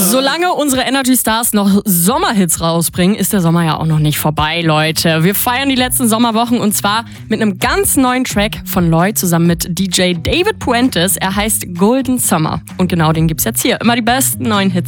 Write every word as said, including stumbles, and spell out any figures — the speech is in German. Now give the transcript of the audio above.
Solange unsere Energy Stars noch Sommerhits rausbringen, ist der Sommer ja auch noch nicht vorbei, Leute. Wir feiern die letzten Sommerwochen und zwar mit einem ganz neuen Track von Lloyd zusammen mit D J David Puentes. Er heißt Golden Summer. Und genau den gibt's jetzt hier. Immer die besten neuen Hits